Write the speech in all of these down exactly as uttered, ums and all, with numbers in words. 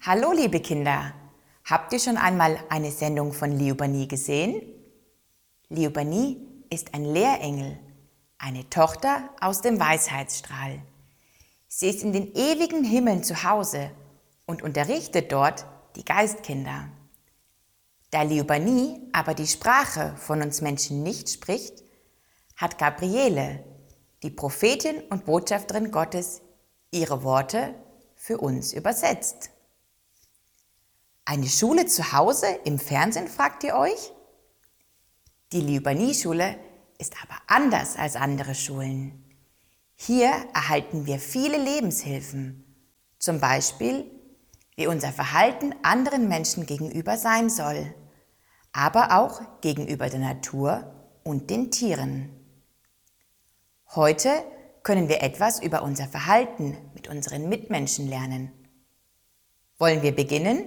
Hallo liebe Kinder, habt ihr schon einmal eine Sendung von Liubani gesehen? Liubani ist ein Lehrengel, eine Tochter aus dem Weisheitsstrahl. Sie ist in den ewigen Himmeln zu Hause und unterrichtet dort die Geistkinder. Da Liubani aber die Sprache von uns Menschen nicht spricht, hat Gabriele, die Prophetin und Botschafterin Gottes, ihre Worte für uns übersetzt. Eine Schule zu Hause im Fernsehen, fragt ihr euch? Die Liubani-Schule ist aber anders als andere Schulen. Hier erhalten wir viele Lebenshilfen, zum Beispiel, wie unser Verhalten anderen Menschen gegenüber sein soll, aber auch gegenüber der Natur und den Tieren. Heute können wir etwas über unser Verhalten mit unseren Mitmenschen lernen. Wollen wir beginnen?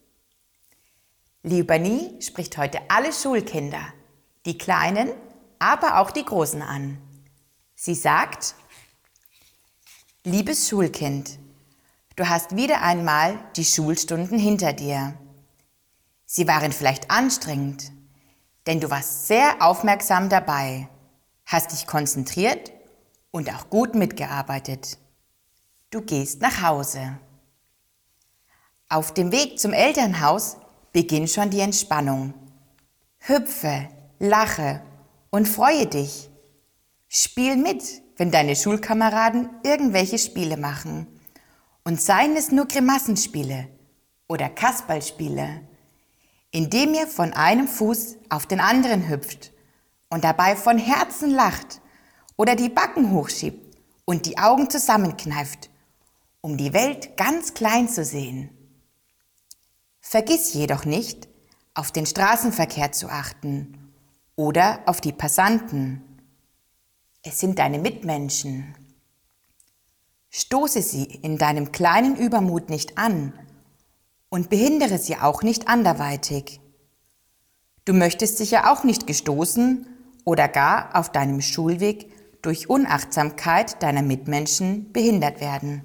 Liubani spricht heute alle Schulkinder, die Kleinen, aber auch die Großen an. Sie sagt: Liebes Schulkind, du hast wieder einmal die Schulstunden hinter dir. Sie waren vielleicht anstrengend, denn du warst sehr aufmerksam dabei, hast dich konzentriert und auch gut mitgearbeitet. Du gehst nach Hause. Auf dem Weg zum Elternhaus beginnt schon die Entspannung. Hüpfe, lache und freue dich. Spiel mit, wenn deine Schulkameraden irgendwelche Spiele machen. Und seien es nur Grimassenspiele oder Kasperlspiele, indem ihr von einem Fuß auf den anderen hüpft und dabei von Herzen lacht oder die Backen hochschiebt und die Augen zusammenkneift, um die Welt ganz klein zu sehen. Vergiss jedoch nicht, auf den Straßenverkehr zu achten oder auf die Passanten. Es sind deine Mitmenschen. Stoße sie in deinem kleinen Übermut nicht an und behindere sie auch nicht anderweitig. Du möchtest sicher auch nicht gestoßen oder gar auf deinem Schulweg durch Unachtsamkeit deiner Mitmenschen behindert werden.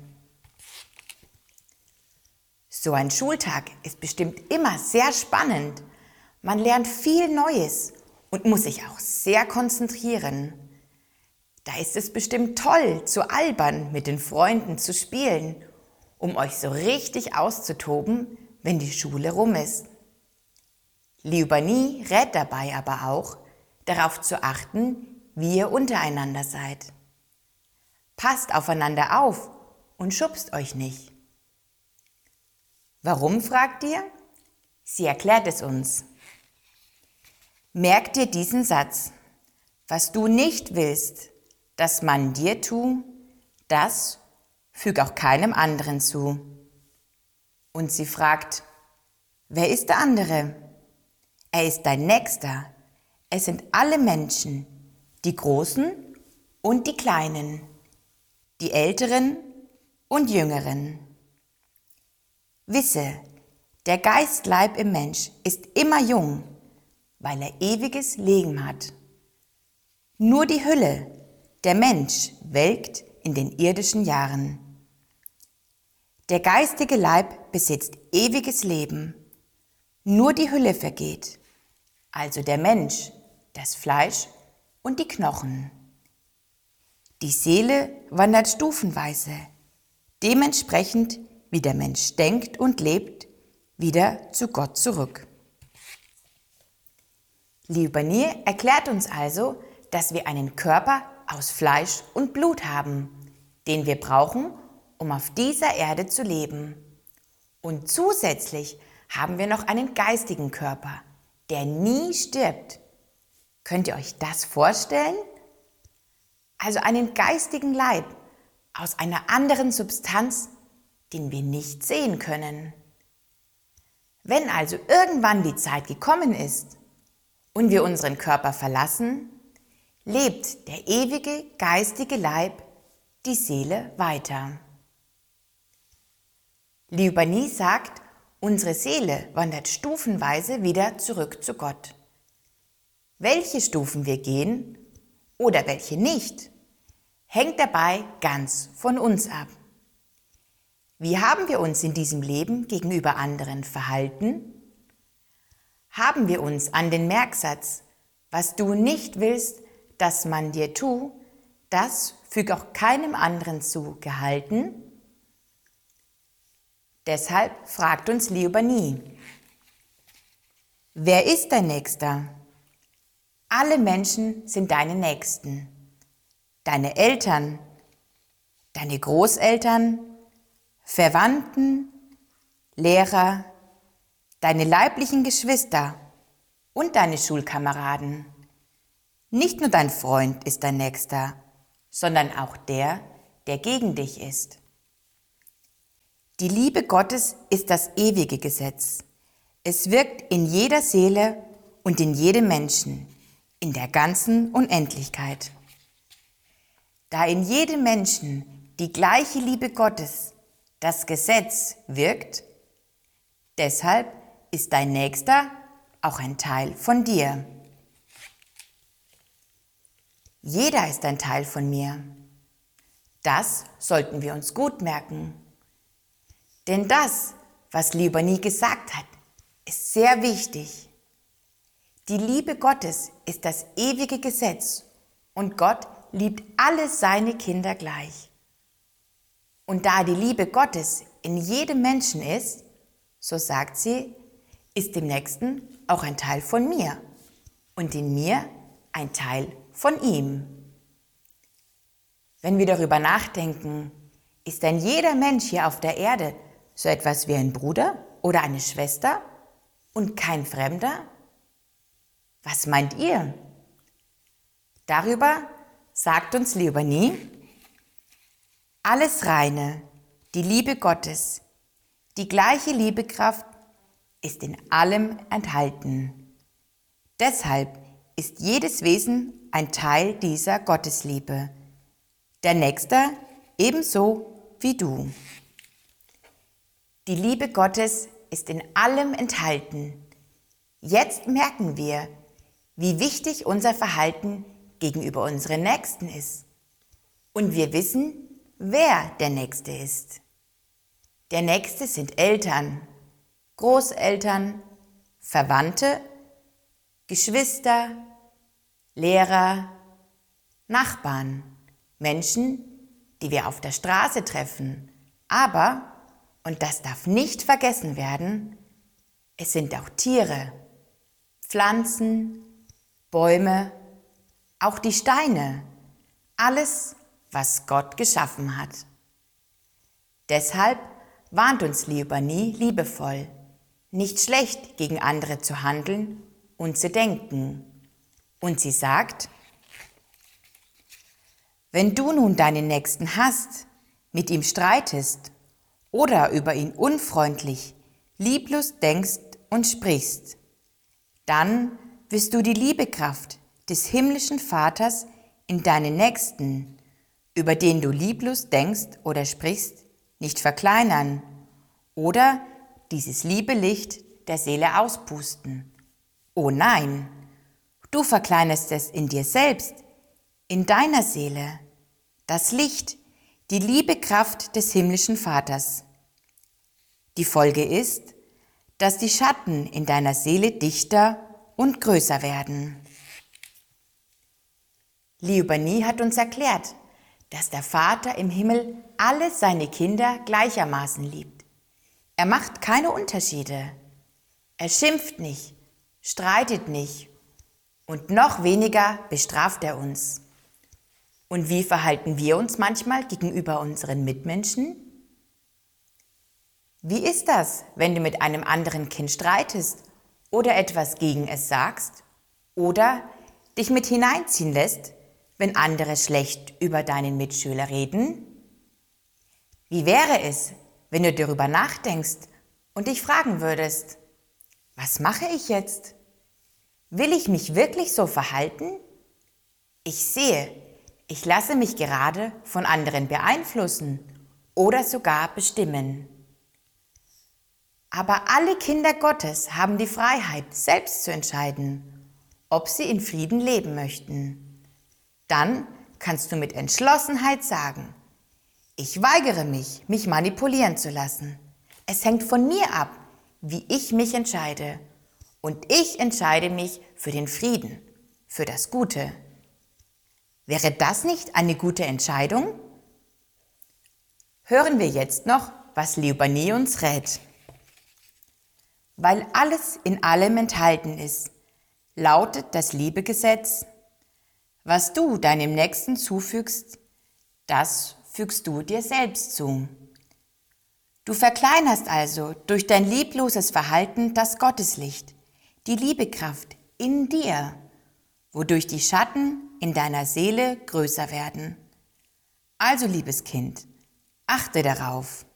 So ein Schultag ist bestimmt immer sehr spannend. Man lernt viel Neues und muss sich auch sehr konzentrieren. Da ist es bestimmt toll, zu albern, mit den Freunden zu spielen, um euch so richtig auszutoben, wenn die Schule rum ist. Liubani rät dabei aber auch, darauf zu achten, wie ihr untereinander seid. Passt aufeinander auf und schubst euch nicht. Warum, fragt ihr? Sie erklärt es uns. Merk dir diesen Satz: Was du nicht willst, dass man dir tu, das füg auch keinem anderen zu. Und sie fragt: Wer ist der andere? Er ist dein Nächster. Es sind alle Menschen, die Großen und die Kleinen, die Älteren und Jüngeren. Wisse, der Geistleib im Mensch ist immer jung, weil er ewiges Leben hat. Nur die Hülle, der Mensch, welkt in den irdischen Jahren. Der geistige Leib besitzt ewiges Leben. Nur die Hülle vergeht, also der Mensch, das Fleisch und die Knochen. Die Seele wandert stufenweise, dementsprechend wie der Mensch denkt und lebt, wieder zu Gott zurück. Liubani erklärt uns also, dass wir einen Körper aus Fleisch und Blut haben, den wir brauchen, um auf dieser Erde zu leben. Und zusätzlich haben wir noch einen geistigen Körper, der nie stirbt. Könnt ihr euch das vorstellen? Also einen geistigen Leib aus einer anderen Substanz, den wir nicht sehen können. Wenn also irgendwann die Zeit gekommen ist und wir unseren Körper verlassen, lebt der ewige geistige Leib, die Seele, weiter. Liubani sagt, unsere Seele wandert stufenweise wieder zurück zu Gott. Welche Stufen wir gehen oder welche nicht, hängt dabei ganz von uns ab. Wie haben wir uns in diesem Leben gegenüber anderen verhalten? Haben wir uns an den Merksatz, was du nicht willst, dass man dir tu, das füg auch keinem anderen zu, gehalten? Deshalb fragt uns Liuba-Nie: Wer ist dein Nächster? Alle Menschen sind deine Nächsten. Deine Eltern, deine Großeltern, Verwandten, Lehrer, deine leiblichen Geschwister und deine Schulkameraden. Nicht nur dein Freund ist dein Nächster, sondern auch der, der gegen dich ist. Die Liebe Gottes ist das ewige Gesetz. Es wirkt in jeder Seele und in jedem Menschen, in der ganzen Unendlichkeit. Da in jedem Menschen die gleiche Liebe Gottes, das Gesetz, wirkt, deshalb ist dein Nächster auch ein Teil von dir. Jeder ist ein Teil von mir. Das sollten wir uns gut merken. Denn das, was Liuba-Nie gesagt hat, ist sehr wichtig. Die Liebe Gottes ist das ewige Gesetz und Gott liebt alle seine Kinder gleich. Und da die Liebe Gottes in jedem Menschen ist, so sagt sie, ist dem Nächsten auch ein Teil von mir und in mir ein Teil von ihm. Wenn wir darüber nachdenken, ist denn jeder Mensch hier auf der Erde so etwas wie ein Bruder oder eine Schwester und kein Fremder? Was meint ihr? Darüber sagt uns Liuba-Nie: Alles Reine, die Liebe Gottes, die gleiche Liebekraft ist in allem enthalten. Deshalb ist jedes Wesen ein Teil dieser Gottesliebe, der Nächster ebenso wie du. Die Liebe Gottes ist in allem enthalten. Jetzt merken wir, wie wichtig unser Verhalten gegenüber unseren Nächsten ist. Und wir wissen, wer der Nächste ist. Der Nächste sind Eltern, Großeltern, Verwandte, Geschwister, Lehrer, Nachbarn, Menschen, die wir auf der Straße treffen. Aber, und das darf nicht vergessen werden, es sind auch Tiere, Pflanzen, Bäume, auch die Steine, alles, was Gott geschaffen hat. Deshalb warnt uns Liuba-Nie liebevoll, nicht schlecht gegen andere zu handeln und zu denken. Und sie sagt: Wenn du nun deinen Nächsten hasst, mit ihm streitest oder über ihn unfreundlich, lieblos denkst und sprichst, dann wirst du die Liebekraft des himmlischen Vaters in deinen Nächsten, über den du lieblos denkst oder sprichst, nicht verkleinern oder dieses Liebelicht der Seele auspusten. Oh nein, du verkleinerst es in dir selbst, in deiner Seele, das Licht, die Liebekraft des himmlischen Vaters. Die Folge ist, dass die Schatten in deiner Seele dichter und größer werden. Liuba-Nie hat uns erklärt, dass der Vater im Himmel alle seine Kinder gleichermaßen liebt. Er macht keine Unterschiede. Er schimpft nicht, streitet nicht und noch weniger bestraft er uns. Und wie verhalten wir uns manchmal gegenüber unseren Mitmenschen? Wie ist das, wenn du mit einem anderen Kind streitest oder etwas gegen es sagst oder dich mit hineinziehen lässt, wenn andere schlecht über deinen Mitschüler reden? Wie wäre es, wenn du darüber nachdenkst und dich fragen würdest: Was mache ich jetzt? Will ich mich wirklich so verhalten? Ich sehe, ich lasse mich gerade von anderen beeinflussen oder sogar bestimmen. Aber alle Kinder Gottes haben die Freiheit, selbst zu entscheiden, ob sie in Frieden leben möchten. Dann kannst du mit Entschlossenheit sagen: Ich weigere mich, mich manipulieren zu lassen. Es hängt von mir ab, wie ich mich entscheide. Und ich entscheide mich für den Frieden, für das Gute. Wäre das nicht eine gute Entscheidung? Hören wir jetzt noch, was Liubanee uns rät. Weil alles in allem enthalten ist, lautet das Liebegesetz: Was du deinem Nächsten zufügst, das fügst du dir selbst zu. Du verkleinerst also durch dein liebloses Verhalten das Gotteslicht, die Liebekraft in dir, wodurch die Schatten in deiner Seele größer werden. Also, liebes Kind, achte darauf.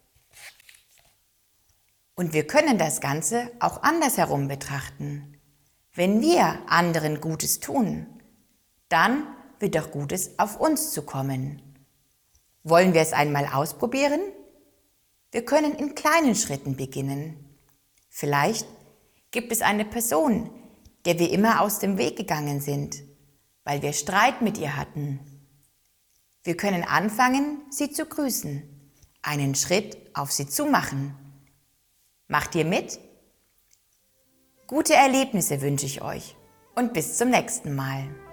Und wir können das Ganze auch andersherum betrachten. Wenn wir anderen Gutes tun, dann wird auch Gutes auf uns zukommen. Wollen wir es einmal ausprobieren? Wir können in kleinen Schritten beginnen. Vielleicht gibt es eine Person, der wir immer aus dem Weg gegangen sind, weil wir Streit mit ihr hatten. Wir können anfangen, sie zu grüßen, einen Schritt auf sie zu machen. Macht ihr mit? Gute Erlebnisse wünsche ich euch und bis zum nächsten Mal.